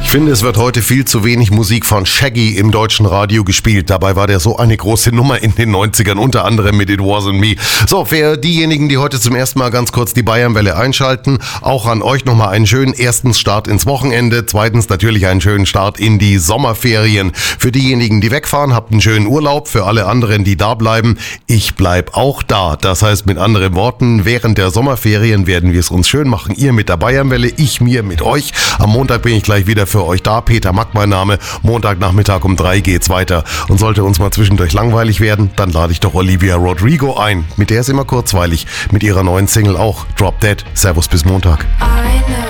Ich finde, es wird heute viel zu wenig Musik von Shaggy im deutschen Radio gespielt. Dabei war der so eine große Nummer in den 90ern, unter anderem mit It Wasn't Me. So, für diejenigen, die heute zum ersten Mal ganz kurz die Bayernwelle einschalten, auch an euch nochmal einen schönen ersten Start ins Wochenende. Zweitens natürlich einen schönen Start in die Sommerferien. Für diejenigen, die wegfahren, habt einen schönen Urlaub. Für alle anderen, die da bleiben, ich bleib auch da. Das heißt mit anderen Worten, während der Sommerferien werden wir es uns schön machen. Ihr mit der Bayernwelle, ich mir mit euch. Am Montag bin ich gleich wieder für euch da. Peter Mack mein Name. Montagnachmittag um 3 geht's weiter. Und sollte uns mal zwischendurch langweilig werden, dann lade ich doch Olivia Rodrigo ein. Mit der ist immer kurzweilig. Mit ihrer neuen Single auch. Drop Dead. Servus bis Montag.